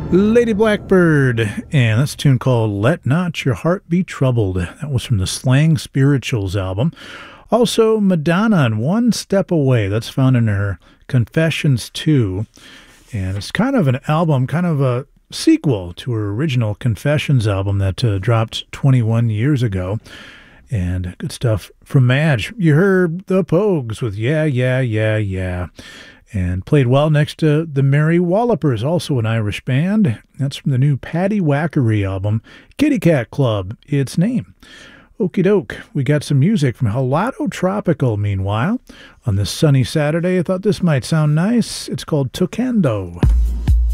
Lady Blackbird, and that's a tune called Let Not Your Heart Be Troubled. That was from the Slang Spirituals album. Also, Madonna and One Step Away. That's found in her Confessions 2. And it's kind of an album, kind of a sequel to her original Confessions album that dropped 21 years ago. And good stuff from Madge. You heard the Pogues with Yeah, Yeah, Yeah, Yeah. And played well next to the Mary Wallopers, also an Irish band. That's from the new Paddy Wackery album, Kitty Cat Club, its name. Okie doke, we got some music from Halado Tropical, meanwhile. On this sunny Saturday, I thought this might sound nice. It's called Tocando.